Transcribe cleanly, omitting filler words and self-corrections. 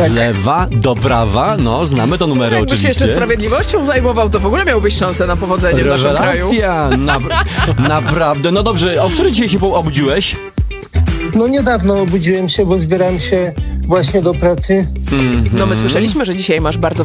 Tak. lewa do prawa, no znamy to numery Jakbyś się oczywiście. jeszcze sprawiedliwością zajmował, to w ogóle miałbyś szansę na powodzenie w naszym kraju. Rewelacja, naprawdę. No dobrze, o której dzisiaj się obudziłeś? No niedawno obudziłem się, bo zbierałem się właśnie do pracy. No my słyszeliśmy, że dzisiaj masz bardzo